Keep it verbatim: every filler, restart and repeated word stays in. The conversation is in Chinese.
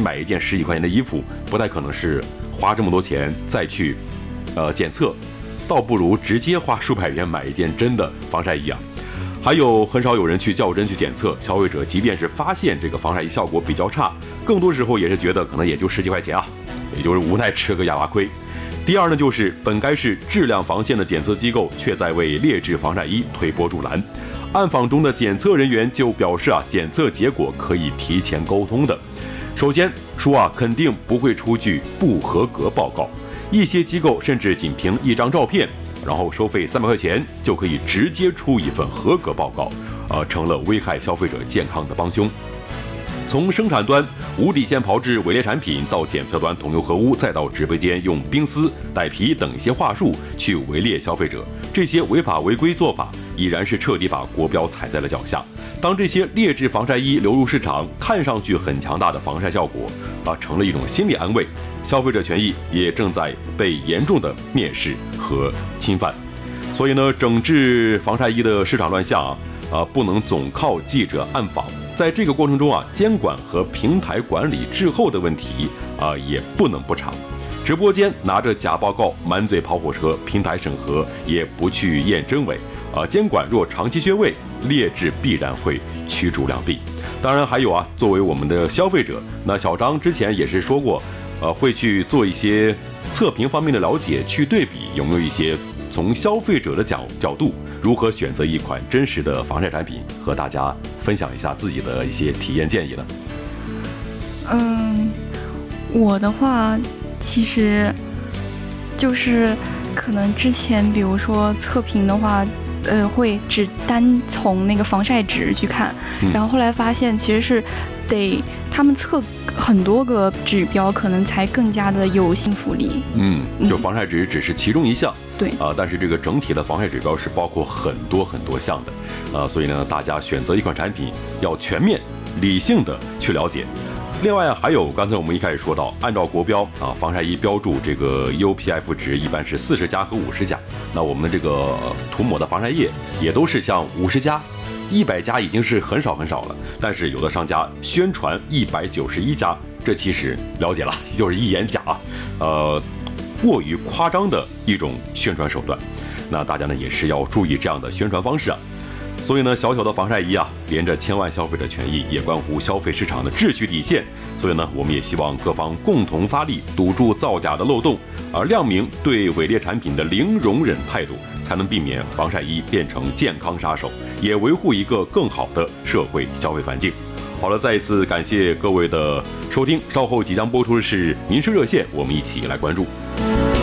买一件十几块钱的衣服，不太可能是花这么多钱再去呃检测，倒不如直接花数百元买一件真的防晒衣啊。还有很少有人去较真去检测，消费者即便是发现这个防晒衣效果比较差，更多时候也是觉得可能也就十几块钱啊，也就是无奈吃个哑巴亏。第二呢，就是本该是质量防线的检测机构，却在为劣质防晒衣推波助澜。暗访中的检测人员就表示啊，检测结果可以提前沟通的。首先说啊，肯定不会出具不合格报告，一些机构甚至仅凭一张照片，然后收费三百块钱就可以直接出一份合格报告，呃，成了危害消费者健康的帮凶。从生产端无底线炮制伪劣产品，到检测端同流合污，再到直播间用冰丝、带皮等一些话术去伪劣消费者，这些违法违规做法已然是彻底把国标踩在了脚下。当这些劣质防晒衣流入市场，看上去很强大的防晒效果啊，成了一种心理安慰，消费者权益也正在被严重的蔑视和侵犯。所以呢，整治防晒衣的市场乱象啊，啊不能总靠记者暗访。在这个过程中啊，监管和平台管理滞后的问题啊，也不能不查。直播间拿着假报告满嘴跑火车，平台审核也不去验真伪啊，监管若长期缺位，劣质必然会驱逐良币。当然还有啊，作为我们的消费者，那小张之前也是说过，呃，会去做一些测评方面的了解，去对比有没有一些从消费者的角角度如何选择一款真实的防晒产品，和大家分享一下自己的一些体验建议呢？ 嗯，我的话其实就是可能之前比如说测评的话，呃，会只单从那个防晒值去看， 嗯、 然后后来发现其实是得他们测很多个指标，可能才更加的有信服力。 嗯，就防晒值只是其中一项。 对啊、呃，但是这个整体的防晒指标是包括很多很多项的，呃，所以呢，大家选择一款产品要全面、理性的去了解。另外还有刚才我们一开始说到，按照国标啊，防晒衣标注这个 U P F 值一般是四十加和五十加，那我们的这个涂抹的防晒液也都是像五十加、一百加已经是很少很少了，但是有的商家宣传一百九十一加，这其实了解了，就是一眼假，呃。过于夸张的一种宣传手段，那大家呢也是要注意这样的宣传方式啊。所以呢，小小的防晒衣啊，连着千万消费者权益，也关乎消费市场的秩序底线。所以呢，我们也希望各方共同发力，堵住造假的漏洞，而亮明对伪劣产品的零容忍态度，才能避免防晒衣变成健康杀手，也维护一个更好的社会消费环境。好了，再一次感谢各位的收听，稍后即将播出的是民生热线，我们一起来关注。